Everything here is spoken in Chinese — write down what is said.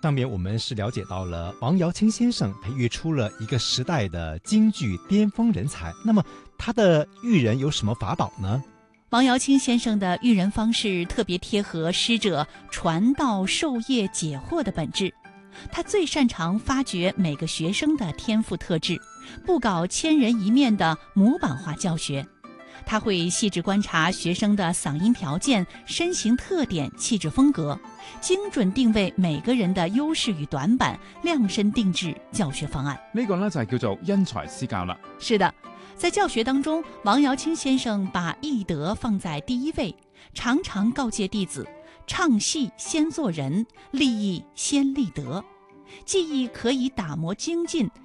上面我们是了解到了王瑶卿先生培育出了一个时代的京剧巅峰人才，那么他的育人有什么法宝呢？ 王瑶卿先生的育人方式特别贴合师者传道授业解惑的本质，他最擅长发掘每个学生的天赋特质，不搞千人一面的模板化教学。他会细致观察学生的嗓音条件、身形特点、气质风格，精准定位每个人的优势与短板，量身定制教学方案。 呢個呢就係叫做因材施教啦。 是的，在教學當中，王瑶卿先生把義德放在第一位，常常告誡弟子，唱戲先做人，立義先立德。技藝可以打磨精進，